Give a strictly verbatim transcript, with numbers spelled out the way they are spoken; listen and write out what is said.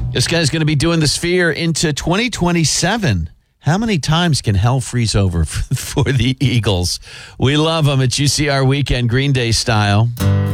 This guy's going to be doing the Sphere into twenty twenty-seven. How many times can hell freeze over for the Eagles? We love them at U C R Weekend, Green Day style.